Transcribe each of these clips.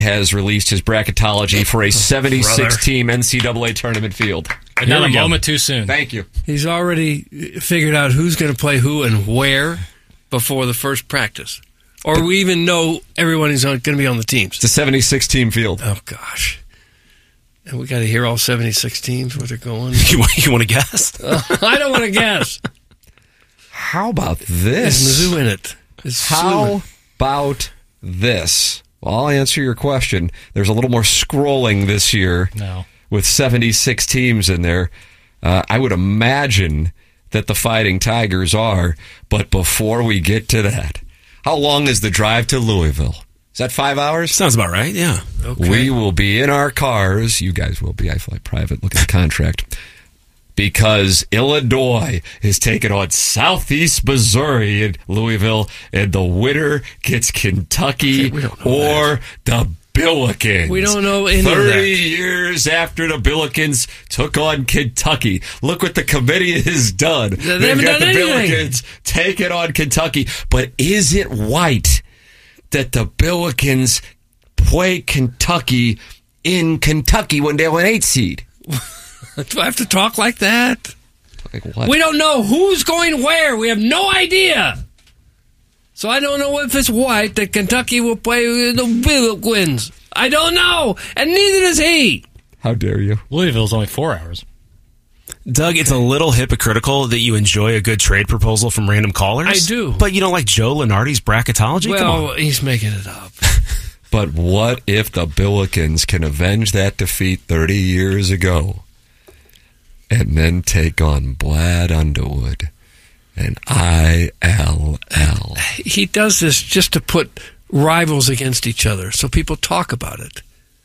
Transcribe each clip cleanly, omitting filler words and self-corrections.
has released his bracketology for a 76-team NCAA tournament field. But not a moment too soon. Thank you. He's already figured out who's going to play who and where before the first practice. Or we even know everyone is going to be on the teams. It's a 76-team field. Oh, gosh. And we got to hear all 76 teams where they're going. You want to guess? I don't want to guess. How about this? Is Mizzou in it? How about this? Well, I'll answer your question. There's a little more scrolling this year. No. With 76 teams in there. I would imagine that the Fighting Tigers are. But before we get to that, how long is the drive to Louisville? Is that 5 hours? Sounds about right, yeah. Okay. We will be in our cars. You guys will be. I fly private. Look at the contract. Because Illinois is taking on Southeast Missouri in Louisville, and the winner gets Kentucky or the Billikens. We don't know any of that. 30 years after the Billikens took on Kentucky. Look what the committee has done. They haven't got done the anything. Billikens taking on Kentucky. But is it right that the Billikens play Kentucky in Kentucky when they're an 8 seed? Do I have to talk like that? Like what? We don't know who's going where. We have no idea. So I don't know if it's white that Kentucky will play the Billikens. I don't know, and neither does he. How dare you? Louisville's only 4 hours. Doug, it's a little hypocritical that you enjoy a good trade proposal from random callers. I do. But you don't like Joe Lenardi's bracketology? Come Well, on. he's making it up. But what if the Billikens can avenge that defeat 30 years ago and then take on Blad Underwood and ILL? He does this just to put rivals against each other so people talk about it.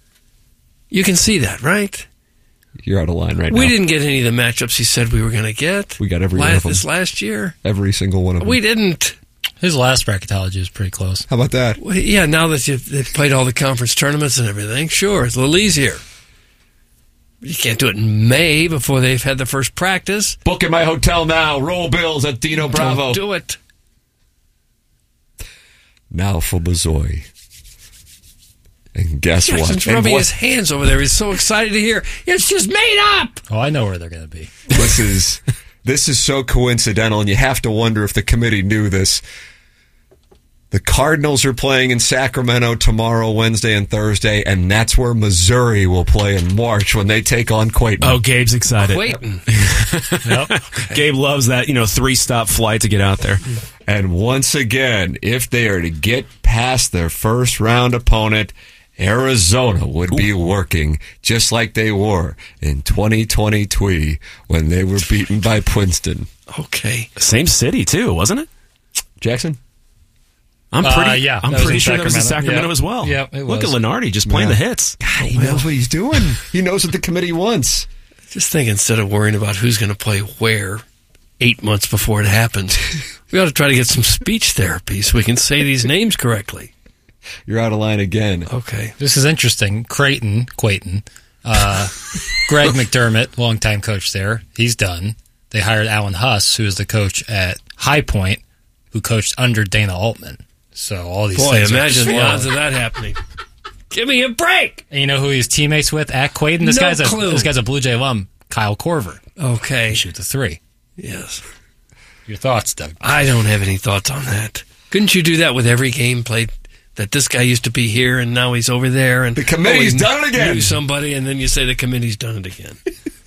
You can see that, right? You're out of line right now. We didn't get any of the matchups he said we were going to get. We got every one of them. This last year. Every single one of them. We didn't. His last bracketology was pretty close. How about that? Well, yeah, now that they've played all the conference tournaments and everything, sure, it's a little easier. You can't do it in May before they've had the first practice. Book in my hotel now. Roll bills at Dino Bravo. Don't do it. Now for Missouri. And guess what? Jackson's rubbing his hands over there. He's so excited to hear. It's just made up. Oh, I know where they're going to be. This is so coincidental, and you have to wonder if the committee knew this. The Cardinals are playing in Sacramento tomorrow, Wednesday, and Thursday, and that's where Missouri will play in March when they take on Creighton. Oh, Gabe's excited. Creighton. Yep. Gabe loves that, 3-stop flight to get out there. And once again, if they are to get past their first round opponent, Arizona would be working just like they were in 2023 when they were beaten by Princeton. Okay. Same city, too, wasn't it? Jackson? I'm pretty in sure that was in Sacramento Yep. as well. Yep, it Look was. at Lenardi just playing the hits. God, he knows what he's doing. He knows what the committee wants. Just think, instead of worrying about who's going to play where 8 months before it happens, we ought to try to get some speech therapy so we can say these names correctly. You're out of line again. Okay. This is interesting. Creighton, Greg McDermott, longtime coach there, he's done. They hired Alan Huss, who is the coach at High Point, who coached under Dana Altman. So all these Boy, things imagine are the odds of that happening. Give me a break. And you know who he's teammates with at Creighton? This No guy's clue. This guy's a Blue Jay alum, Kyle Korver. Okay. He shoots a 3. Yes. Your thoughts, Doug? I don't have any thoughts on that. Couldn't you do that with every game played? That this guy used to be here and now he's over there, and The committee's he done it again. Knew somebody, and then you say the committee's done it again.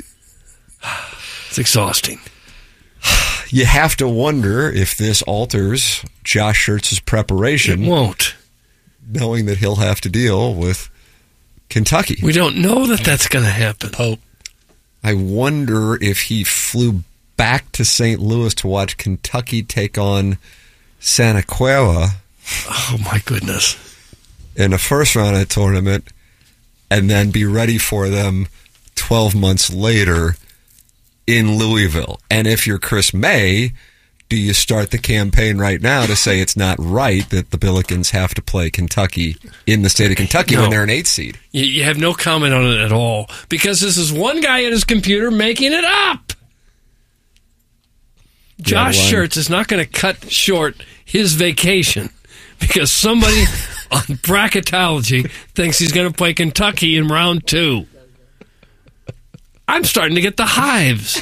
It's exhausting. You have to wonder if this alters Josh Schertz's preparation, It won't. knowing that he'll have to deal with Kentucky. We don't know that that's going to happen. Pope. I wonder if he flew back to St. Louis to watch Kentucky take on Santa Clara Oh my goodness! in the first round of the tournament and then be ready for them 12 months later in Louisville. And if you're Chris May, do you start the campaign right now to say it's not right that the Billikens have to play Kentucky in the state of Kentucky when they're an 8 seed? You have no comment on it at all because this is one guy at his computer making it up. Josh Schertz is not going to cut short his vacation because somebody on bracketology thinks he's going to play Kentucky in round 2. I'm starting to get the hives.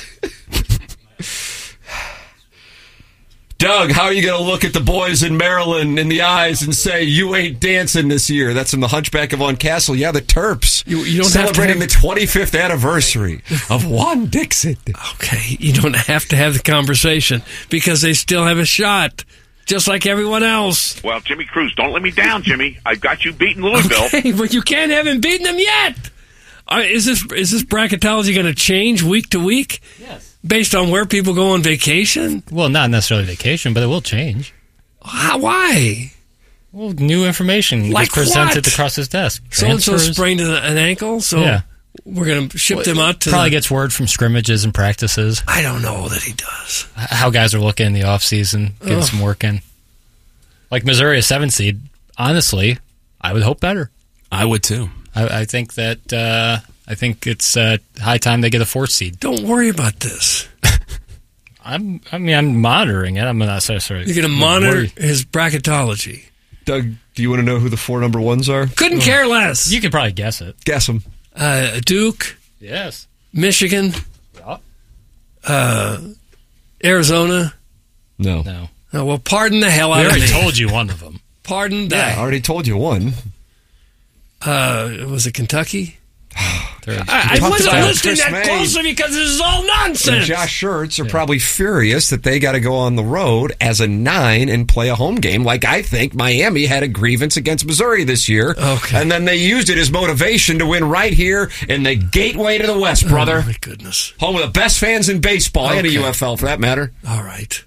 Doug, how are you going to look at the boys in Maryland in the eyes and say, you ain't dancing this year? That's from the Hunchback of Von Castle. Yeah, the Terps. You don't celebrating have to the 25th anniversary of Juan Dixon. Okay, you don't have to have the conversation because they still have a shot, just like everyone else. Well, Jimmy Cruz, don't let me down, Jimmy. I've got you beating Louisville. Okay, but you can't have him beating them yet. Is this bracketology going to change week to week? Yes. Based on where people go on vacation? Well, not necessarily vacation, but it will change. Why? Well, new information Like gets presented what? across his desk. So-and-so Transfers. sprained an ankle, so Yeah. we're going to ship them out to... Probably gets word from scrimmages and practices. I don't know that he does. How guys are looking in the offseason, getting some work in. Like Missouri, a 7 seed. Honestly, I would hope better. I would too. I think that I think it's high time they get a 4th seed. Don't worry about this. I'm monitoring it. I'm not necessarily. You're going to monitor his bracketology. Doug, do you want to know who the 4 number 1s are? Couldn't care less. You could probably guess it. Guess them. Duke, Yes. Michigan, Yeah. Arizona. No. No. Oh, well, pardon the hell We out of already me. told you one of them. Pardon I that. already told you one. Was it Kentucky? They're- I talked wasn't about listening Chris that May. closely because this is all And nonsense. Josh Schertz are probably furious that they got to go on the road as a 9 and play a home game. Like I think Miami had a grievance against Missouri this year. Okay. And then they used it as motivation to win right here in the gateway to the West, brother. Oh, my goodness. Home of the best fans in baseball and a Okay. UFL for that matter. All right.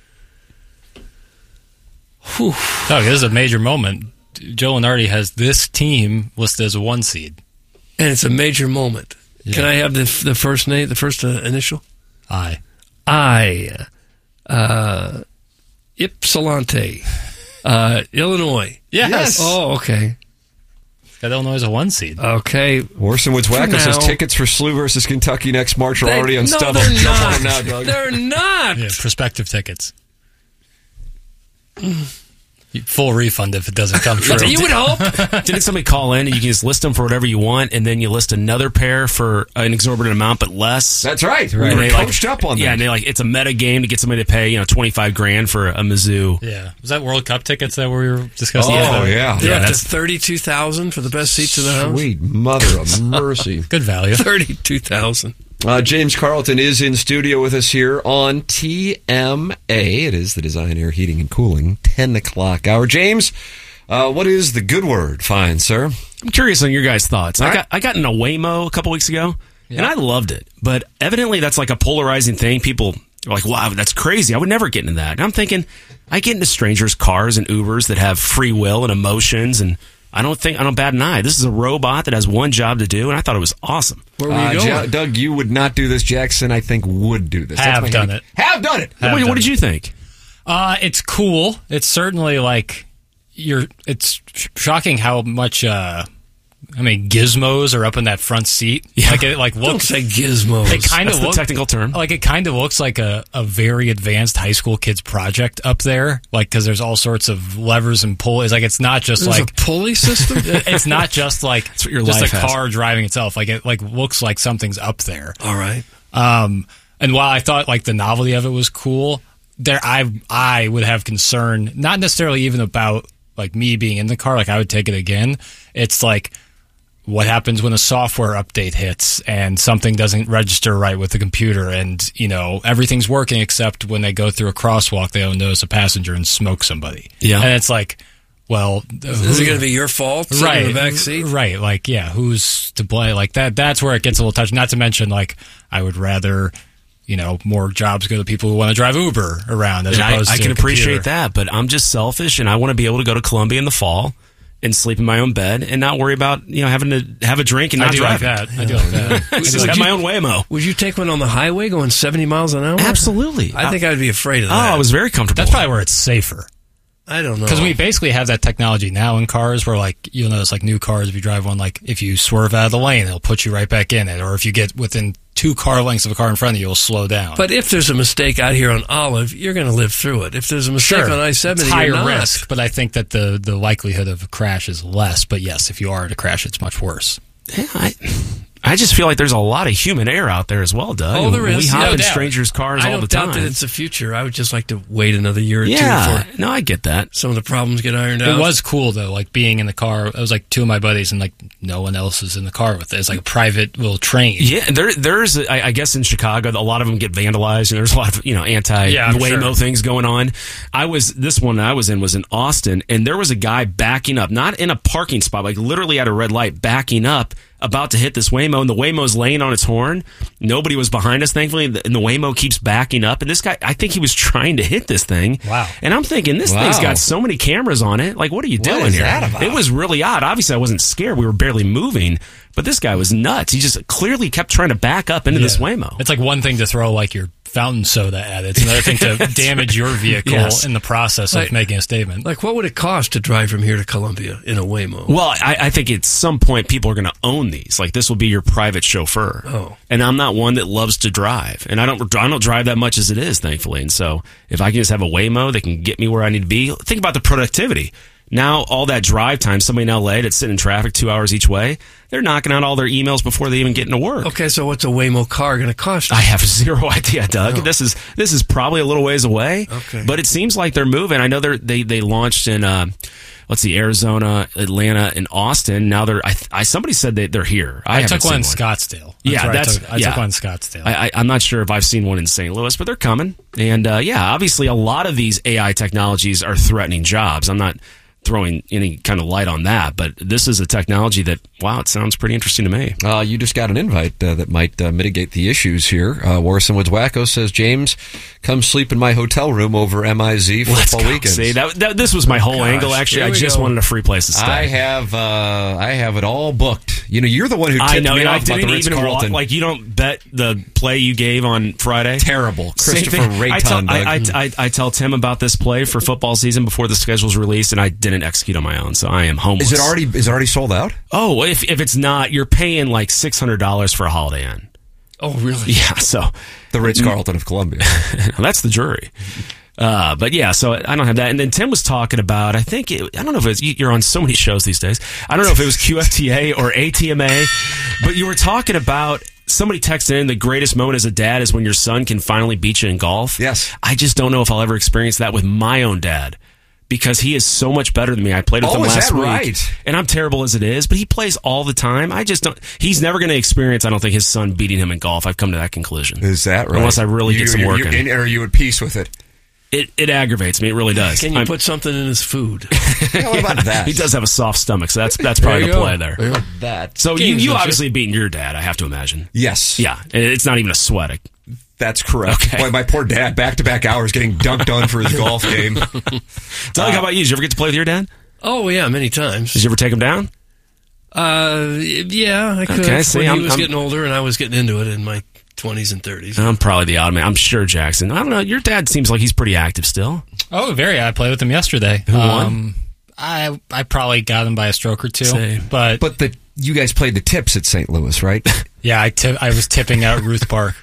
Oh, this is a major moment. Joe Lenardi has this team listed as a 1 seed. And it's a major moment. Yeah. Can I have the first name, the first initial? I. Ypsilanti, Illinois. Yes. Oh, okay. Got Illinois as a 1 seed. Okay. Orson Woods Wacko says now- tickets for SLU versus Kentucky next March are already on no, StubHub. they're Jump on not. them now, Doug. They're not. Yeah, prospective tickets. Full refund if it doesn't come true. You would hope. Didn't somebody call in and you can just list them for whatever you want, and then you list another pair for an exorbitant amount but less? That's right. We And were they, coached up on that. Yeah, and they it's a meta game to get somebody to pay $25,000 for a Mizzou. Yeah. Was that World Cup tickets that we were discussing? Oh, yeah. They're Yeah, up to that's- 32,000 for the best seats in the house. Sweet mother of mercy. Good value. 32,000. James Carlton is in studio with us here on TMA. It is the Design, Air, Heating, and Cooling 10 o'clock hour. James, what is the good word, fine sir? I'm curious on your guys' thoughts. All I right. got in a Waymo a couple weeks ago, and I loved it. But evidently that's like a polarizing thing. People are like, wow, that's crazy. I would never get into that. And I'm thinking, I get into strangers' cars and Ubers that have free will and emotions, and I don't bat an eye. This is a robot that has one job to do, and I thought it was awesome. Where were you going? Doug, you would not do this. Jackson, I think, would do this. Have my done hint. it. Have done it. What did you think? It's cool. It's certainly like it's shocking how much gizmos are up in that front seat. Yeah. Like it Don't looks say gizmos. it kind That's of the looks technical term. Like it kind of looks like a very advanced high school kids project up there. Like because there's all sorts of levers and pulleys. Like it's not just There's like a pulley system? it's not just like what your just life a has. car driving itself. Like it looks like something's up there. All right. And while I thought like the novelty of it was cool, I would have concern, not necessarily even about like me being in the car. Like I would take it again. It's like what happens when a software update hits and something doesn't register right with the computer, and everything's working except when they go through a crosswalk, they don't notice a passenger and smoke somebody. Yeah. And it's like, well, Is it going to be your fault? sitting right in the back seat? Right, like who's to blame? Like that's where it gets a little touchy. Not to mention, like, I would rather more jobs go to people who want to drive Uber around as And opposed I to can a computer. appreciate that, but I'm just selfish, and I want to be able to go to Columbia in the fall and sleep in my own bed and not worry about having to have a drink and I not do drive. like that. I do like that. Just have my own Waymo. Would you take one on the highway going 70 miles an hour? Absolutely. I think I'd be afraid of Oh, that. I was very comfortable. That's probably where it's safer. I don't know. Because we basically have that technology now in cars where, like, you'll notice, like, new cars, if you drive one, like, if you swerve out of the lane, it'll put you right back in it. Or if you get within 2 car lengths of a car in front of you will slow down. But if there's a mistake out here on Olive, you're going to live through it. If there's a mistake on I-70, it's you're higher not. risk, but I think that the likelihood of a crash is less. But yes, if you are to crash, it's much worse. Yeah, I just feel like there's a lot of human error out there as well, Doug. Oh, there is. We hop No in doubt. strangers' cars all the I don't time. doubt that it's the future. I would just like to wait another year or two yeah, before no, I get that. some of the problems get ironed out. It was cool though, like being in the car. It was like 2 of my buddies, and like no one else is in the car with it. It's like a private little train. Yeah, there's I guess in Chicago, a lot of them get vandalized, and there's a lot of anti-Waymo things going on. This one I was in was in Austin, and there was a guy backing up, not in a parking spot, like literally at a red light, backing up, about to hit this Waymo, and the Waymo's laying on its horn. Nobody was behind us, thankfully, and the Waymo keeps backing up. And this guy, I think he was trying to hit this thing. Wow. And I'm thinking, this thing's got so many cameras on it. Like, what are you doing is here? that about? It was really odd. Obviously, I wasn't scared. We were barely moving. But this guy was nuts. He just clearly kept trying to back up into this Waymo. It's like one thing to throw like your fountain soda at it. It's another thing to damage your vehicle in the process of making a statement. Like, what would it cost to drive from here to Columbia in a Waymo? Well, I think at some point people are going to own these. Like, this will be your private chauffeur. Oh. And I'm not one that loves to drive, and I don't drive that much as it is, thankfully. And so if I can just have a Waymo that can get me where I need to be, think about the productivity. Now, all that drive time, somebody in L.A. that's sitting in traffic 2 hours each way, they're knocking out all their emails before they even get into work. Okay, so what's a Waymo car going to cost you? I have zero idea, Doug. This is probably a little ways away. Okay. But it seems like they're moving. I know they launched in Arizona, Atlanta, and Austin. Now somebody said they're here. I took one in Scottsdale. I took one in Scottsdale. I'm not sure if I've seen one in St. Louis, but they're coming. And obviously a lot of these AI technologies are threatening jobs. I'm not throwing any kind of light on that, but this is a technology that, wow, it sounds pretty interesting to me. You just got an invite that might mitigate the issues here. Warson Woods Wacko says, James, come sleep in my hotel room over MIZ football weekends. See, this was my whole angle, actually. I just wanted a free place to stay. I have it all booked. You know, you're the one who tipped me off about the Ritz-Carlton. Like, you don't bet the play you gave on Friday? Terrible. Christopher Rayton. I tell Tim about this play for football season before the schedule's released, and I didn't execute on my own, so I am homeless. Is it already sold out? Oh, if it's not, you're paying like $600 for a Holiday Inn. Oh, really? Yeah, so The Ritz-Carlton of Columbia. That's the jury. But yeah, so I don't have that. And then Tim was talking about, I don't know if it's, you're on so many shows these days. I don't know if it was QFTA or ATMA, but you were talking about somebody texted in, the greatest moment as a dad is when your son can finally beat you in golf. Yes. I just don't know if I'll ever experience that with my own dad, because he is so much better than me. I played with him last week. Right? And I'm terrible as it is, but he plays all the time. I just don't. He's never going to experience, I don't think, his son beating him in golf. I've come to that conclusion. Is that right? Unless I really get some work in. Are you at peace with it? It aggravates me. It really does. Can you put something in his food? Yeah, what about that? He does have a soft stomach, so that's probably the play there. That. So you obviously beaten your dad, I have to imagine. Yes. Yeah, and it's not even a sweat. That's correct. Okay. Boy, my poor dad, back-to-back hours getting dunked on for his golf game. Doug, how about you? Did you ever get to play with your dad? Oh, yeah, many times. Did you ever take him down? Yeah, I could. Okay, see, when he was getting older and I was getting into it in my 20s and 30s. I'm probably the odd man. I'm sure Jackson. I don't know. Your dad seems like he's pretty active still. Oh, very. I played with him yesterday. Who won? I probably got him by a stroke or two. Same. But you guys played the tips at St. Louis, right? yeah, I was tipping out Ruth Park.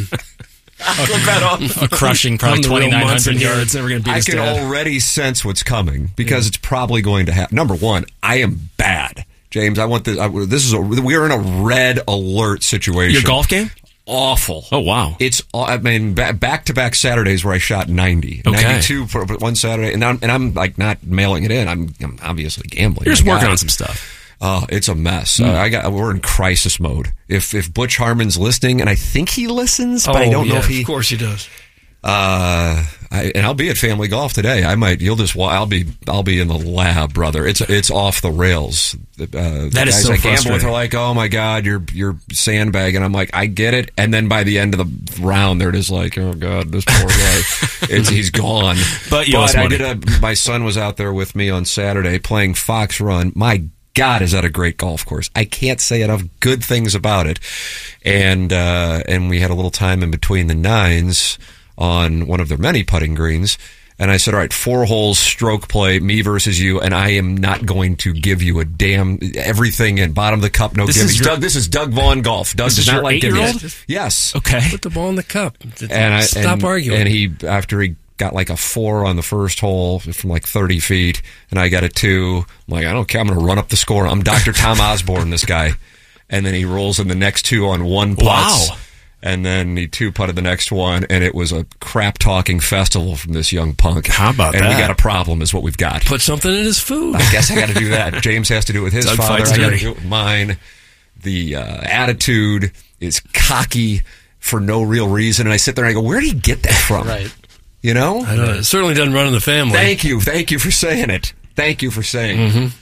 A crushing, probably 2,900 yards. Never gonna beat I his can dad. already sense what's coming because it's probably going to happen. Number one, I am bad, James. I want this. We're in a red alert situation. Your golf game? Awful. Oh wow! It's back-to-back Saturdays where I shot 90, Okay. 92 for one Saturday, and I'm like not mailing it in. I'm obviously gambling. You're just working on some stuff. Oh, it's a mess. We're in crisis mode. If Butch Harmon's listening, and I think he listens, but I don't know if he. Of course he does. And I'll be at Family Golf today. I might. I'll be in the lab, brother. It's off the rails. The That is guys so I gamble with frustrating. are like, oh my god, you're sandbagging. I'm like, I get it. And then by the end of the round, they're just like, oh god, this poor guy, he's gone. But you lost money. My son was out there with me on Saturday playing Fox Run. My God, is that a great golf course? I can't say enough good things about it. And we had a little time in between the nines on one of their many putting greens. And I said, all right, 4 holes, stroke play, me versus you, and I am not going to give you a damn everything in bottom of the cup. No, this is Doug Vaughn golf. Doug does not like giving it. Yes. Okay. Put the ball in the cup. Stop arguing. And he, after he got like a 4 on the first hole from like 30 feet, and I got a 2. I'm like, I don't care. I'm going to run up the score. I'm Dr. Tom Osborne, this guy. And then he rolls in the next 2 on 1 putts. Wow. And then he 2-putted the next one, and it was a crap-talking festival from this young punk. How about that? And we got a problem is what we've got. Put something in his food. I guess I got to do that. James has to do it with his Doug father. fights I got to dirty. do it with mine. The attitude is cocky for no real reason. And I sit there and I go, where did he get that from? Right. You know? I know. It certainly doesn't run in the family. Thank you. Thank you for saying it. Thank you for saying it.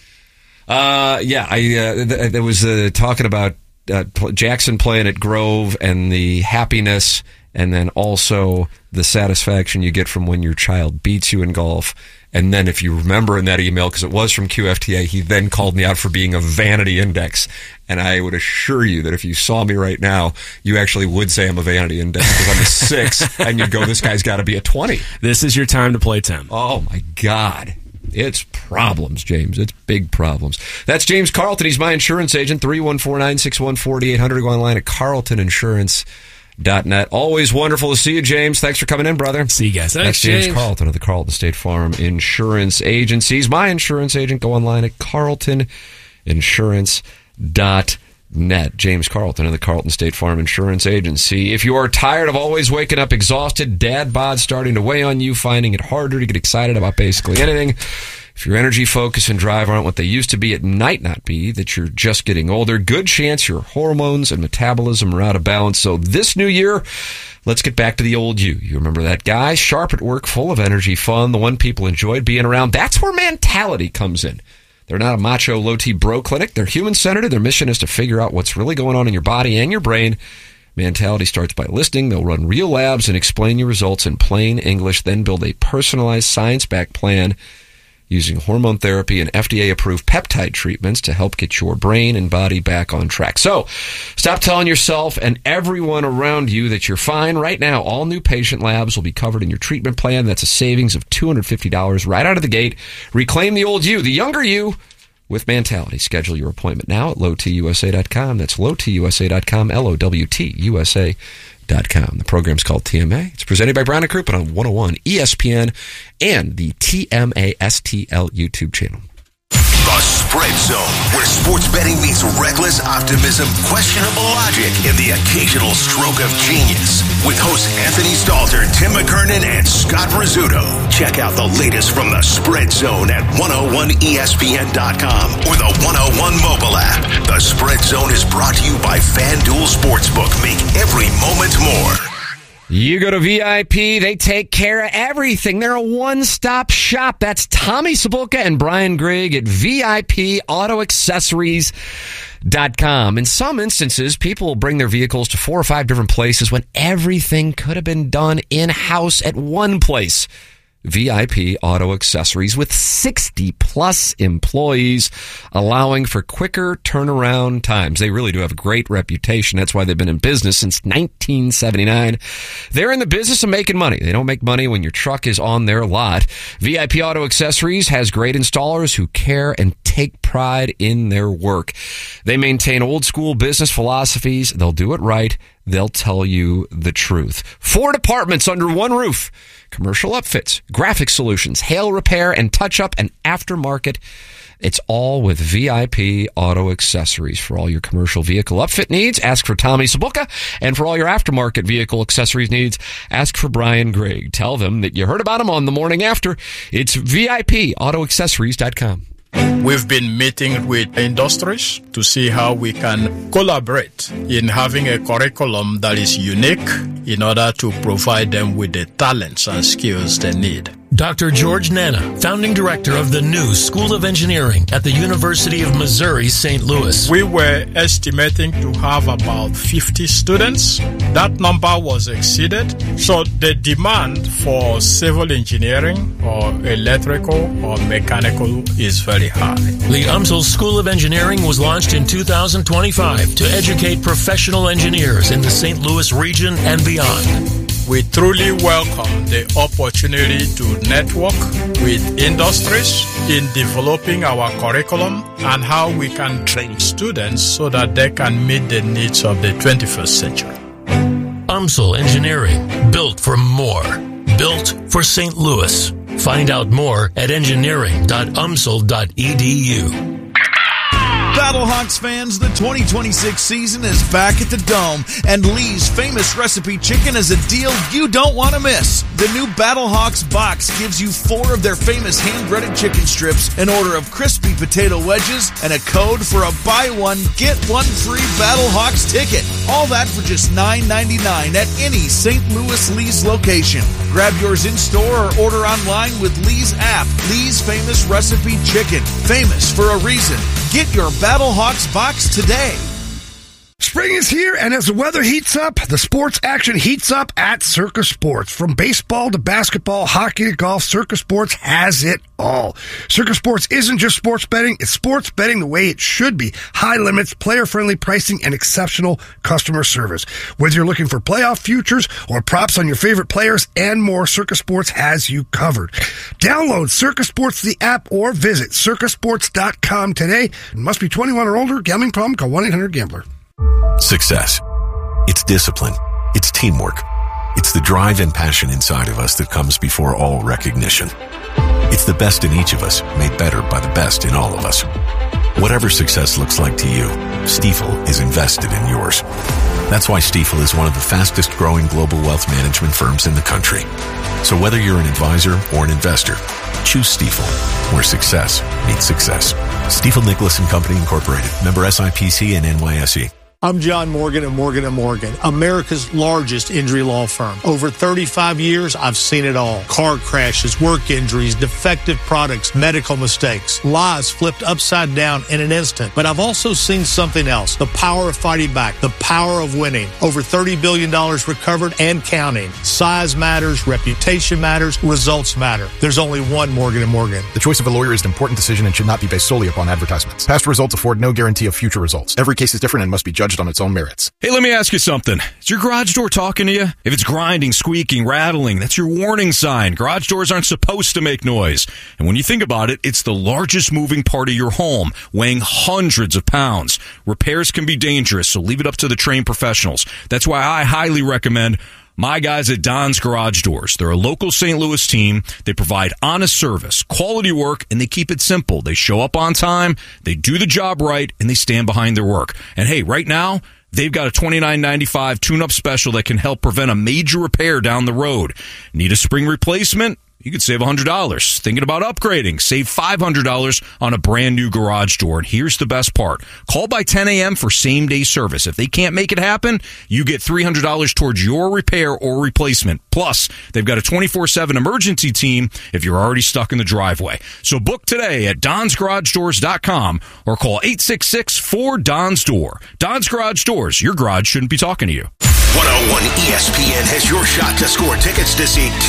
There was talking about Jackson playing at Grove and the happiness, and then also the satisfaction you get from when your child beats you in golf. And then if you remember in that email, because it was from QFTA, he then called me out for being a vanity index. And I would assure you that if you saw me right now, you actually would say I'm a vanity index because I'm a 6, and you'd go, this guy's got to be a 20. This is your time to play, Tim. Oh, my God. It's problems, James. It's big problems. That's James Carlton. He's my insurance agent. 314-961-4800. Go online at carltonинsurance.net. Always wonderful to see you, James. Thanks for coming in, brother. See you guys. That's James Carlton of the Carlton State Farm Insurance Agency. He's my insurance agent. Go online at carltonинsurance.net. James Carlton of the Carlton State Farm Insurance Agency. If you are tired of always waking up exhausted, dad bod starting to weigh on you, finding it harder to get excited about basically anything, if your energy, focus, and drive aren't what they used to be, it might not be that you're just getting older. Good chance your hormones and metabolism are out of balance. So this new year, let's get back to the old you. You remember that guy? Sharp at work, full of energy, fun, the one people enjoyed being around. That's where Mentality comes in. They're not a macho, low-T bro clinic. They're human-centered. Their mission is to figure out what's really going on in your body and your brain. Mentality starts by listening. They'll run real labs and explain your results in plain English, then build a personalized, science-backed plan using hormone therapy and FDA-approved peptide treatments to help get your brain and body back on track. So, stop telling yourself and everyone around you that you're fine. Right now, all new patient labs will be covered in your treatment plan. That's a savings of $250 right out of the gate. Reclaim the old you, the younger you, with Mentality. Schedule your appointment now at lowtusa.com. That's lowtusa.com, LOWTUSA.com. The program's called TMA. It's presented by Brown & Crouppen on 101 ESPN and the TMASTL YouTube channel. The Spread Zone, where sports betting meets reckless optimism, questionable logic, and the occasional stroke of genius. With hosts Anthony Stalter, Tim McKernan, and Scott Rizzuto. Check out the latest from the Spread Zone at 101ESPN.com or the 101 mobile app. The Spread Zone is brought to you by FanDuel Sportsbook. Make every moment more. You go to VIP, they take care of everything. They're a one-stop shop. That's Tommy Sabulka and Brian Grigg at VIPAutoAccessories.com. In some instances, people will bring their vehicles to 4 or 5 different places when everything could have been done in-house at one place. VIP Auto Accessories with 60-plus employees, allowing for quicker turnaround times. They really do have a great reputation. That's why they've been in business since 1979. They're in the business of making money. They don't make money when your truck is on their lot. VIP Auto Accessories has great installers who care and take pride in their work. They maintain old-school business philosophies. They'll do it right. They'll tell you the truth. 4 departments under one roof. Commercial upfits, graphic solutions, hail repair, and touch-up and aftermarket. It's all with VIP Auto Accessories. For all your commercial vehicle upfit needs, ask for Tommy Sabulka. And for all your aftermarket vehicle accessories needs, ask for Brian Grigg. Tell them that you heard about him on The Morning After. It's VIPAutoAccessories.com. We've been meeting with industries to see how we can collaborate in having a curriculum that is unique in order to provide them with the talents and skills they need. Dr. George Nana, founding director of the new School of Engineering at the University of Missouri, St. Louis. We were estimating to have about 50 students. That number was exceeded. So the demand for civil engineering or electrical or mechanical is very high. The UMSL School of Engineering was launched in 2025 to educate professional engineers in the St. Louis region and beyond. We truly welcome the opportunity to network with industries in developing our curriculum and how we can train students so that they can meet the needs of the 21st century. UMSL Engineering, built for more. Built for St. Louis. Find out more at engineering.umsl.edu. Battlehawks fans, the 2026 season is back at the Dome, and Lee's Famous Recipe Chicken is a deal you don't want to miss. The new Battlehawks box gives you 4 of their famous hand-breaded chicken strips, an order of crispy potato wedges, and a code for a buy one, get one free Battlehawks ticket. All that for just $9.99 at any St. Louis Lee's location. Grab yours in-store or order online with Lee's app. Lee's Famous Recipe Chicken. Famous for a reason. Get your Battlehawks box today. Spring is here, and as the weather heats up, the sports action heats up at Circus Sports. From baseball to basketball, hockey to golf, Circus Sports has it all. Circus Sports isn't just sports betting, it's sports betting the way it should be. High limits, player-friendly pricing, and exceptional customer service. Whether you're looking for playoff futures or props on your favorite players and more, Circus Sports has you covered. Download Circus Sports, the app, or visit circusports.com today. It must be 21 or older. Gambling problem? Call 1-800-GAMBLER. Success. It's discipline. It's teamwork. It's the drive and passion inside of us that comes before all recognition. It's the best in each of us, made better by the best in all of us. Whatever success looks like to you, Stifel is invested in yours. That's why Stifel is one of the fastest growing global wealth management firms in the country. So whether you're an advisor or an investor, choose Stifel, where success meets success. Stifel Nicholas & Company Incorporated. Member SIPC and NYSE. I'm John Morgan of Morgan & Morgan, America's largest injury law firm. Over 35 years, I've seen it all. Car crashes, work injuries, defective products, medical mistakes, lives flipped upside down in an instant. But I've also seen something else, the power of fighting back, the power of winning. Over $30 billion recovered and counting. Size matters, reputation matters, results matter. There's only one Morgan & Morgan. The choice of a lawyer is an important decision and should not be based solely upon advertisements. Past results afford no guarantee of future results. Every case is different and must be judged on its own merits. Hey, let me ask you something. Is your garage door talking to you? If it's grinding, squeaking, rattling, that's your warning sign. Garage doors aren't supposed to make noise. And when you think about it, it's the largest moving part of your home, weighing hundreds of pounds. Repairs can be dangerous, so leave it up to the trained professionals. That's why I highly recommend my guys at Don's Garage Doors. They're a local St. Louis team. They provide honest service, quality work, and they keep it simple. They show up on time, they do the job right, and they stand behind their work. And hey, right now, they've got a $29.95 tune-up special that can help prevent a major repair down the road. Need a spring replacement? You could save $100. Thinking about upgrading? Save $500 on a brand new garage door. And here's the best part. Call by 10 a.m. for same-day service. If they can't make it happen, you get $300 towards your repair or replacement. Plus, they've got a 24/7 emergency team if you're already stuck in the driveway. So book today at donsgaragedoors.com or call 866-4DONS-DOOR. Don's Garage Doors. Your garage shouldn't be talking to you. 101 ESPN has your shot to score tickets to see